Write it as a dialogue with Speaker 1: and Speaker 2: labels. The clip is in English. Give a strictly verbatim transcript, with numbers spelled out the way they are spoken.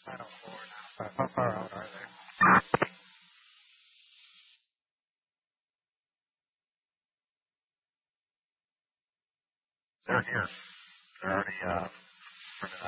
Speaker 1: I don't know now. How far out are they? They're here. They're already uh,